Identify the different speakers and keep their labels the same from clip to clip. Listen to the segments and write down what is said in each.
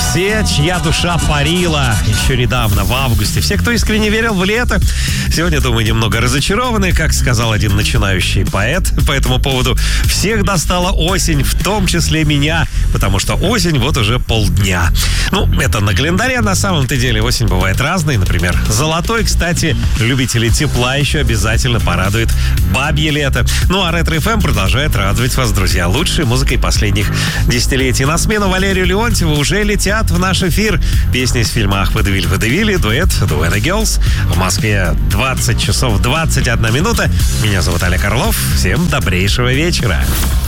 Speaker 1: Все, чья душа парила еще недавно, в августе. Все, кто искренне верил в лето, сегодня, думаю, немного разочарованы, как сказал один начинающий поэт по этому поводу. Всех достала осень, в том числе меня, потому что осень вот уже полдня. Ну, это на календаре, на самом-то деле осень бывает разной. Например, золотой, кстати, любителей тепла еще обязательно порадует бабье лето. Ну, а Ретро-ФМ продолжает радовать вас, друзья, лучшей музыкой последних десятилетий. На смену Валерию Леонтьеву уже летят в наш эфир песни из фильма «Ах, выдавили», дуэт «Дуэна Girls». В Москве 20 часов 21 минута. Меня зовут Олег Орлов. Всем добрейшего вечера.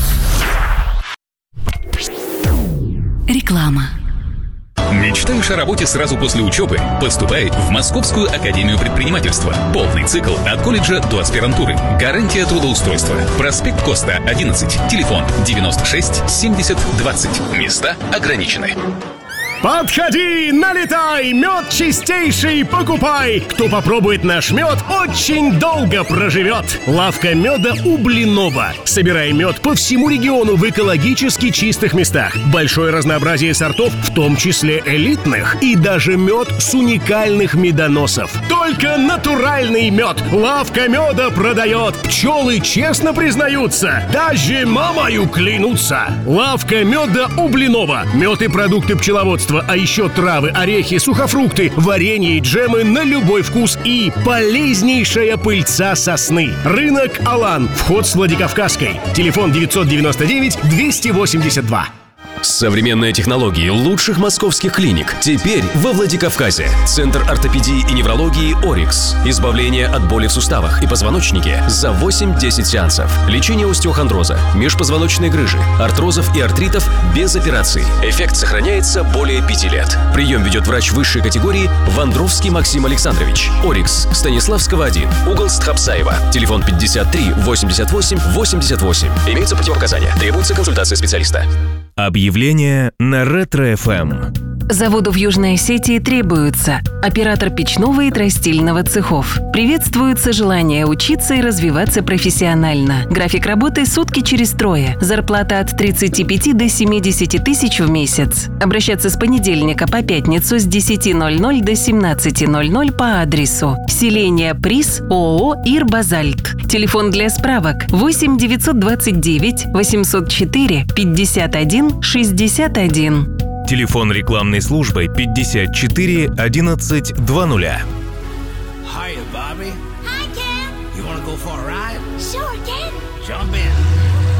Speaker 2: Реклама.
Speaker 3: Мечтаешь о работе сразу после учебы? Поступай в Московскую академию предпринимательства. Полный цикл от колледжа до аспирантуры. Гарантия трудоустройства. Проспект Коста, 11. Телефон 96 70 20. Места ограничены.
Speaker 4: Подходи, налетай, мед чистейший покупай. Кто попробует наш мед, очень долго проживет. Лавка меда у Блинова. Собирай мед по всему региону в экологически чистых местах. Большое разнообразие сортов, в том числе элитных. И даже мед с уникальных медоносов. Только натуральный мед. Лавка меда продает. Пчелы честно признаются. Даже мамою клянутся. Лавка меда у Блинова. Мед и продукты пчеловодства. А еще травы, орехи, сухофрукты, варенье и джемы на любой вкус и полезнейшая пыльца сосны. Рынок Алан. Вход с Владикавказской. Телефон 999-282.
Speaker 5: Современные технологии лучших московских клиник теперь во Владикавказе. Центр ортопедии и неврологии «Орикс». Избавление от боли в суставах и позвоночнике за 8-10 сеансов. Лечение остеохондроза, межпозвоночной грыжи, артрозов и артритов без операций. Эффект сохраняется более 5 лет. Прием ведет врач высшей категории Вандровский Максим Александрович. «Орикс», Станиславского, 1, угол Стхапсаева. Телефон 53 88 88. Имеются противопоказания. Требуется консультация специалиста.
Speaker 6: Объявление на Ретро-ФМ.
Speaker 2: Заводу в Южной Осетии требуется оператор печного и тростильного цехов. Приветствуется желание учиться и развиваться профессионально. График работы сутки через трое. Зарплата от 35 до 70 тысяч в месяц. Обращаться с понедельника по пятницу с 10:00 до 17:00 по адресу селение Приз, ООО «Ирбазальт». Телефон для справок 8 929 804 51 61.
Speaker 6: Телефон рекламной службы 54 11 20.
Speaker 7: Hiya, Bobby.
Speaker 8: Hi, Ken.
Speaker 7: You wanna go for a ride?
Speaker 8: Sure, Ken.
Speaker 7: Jump in.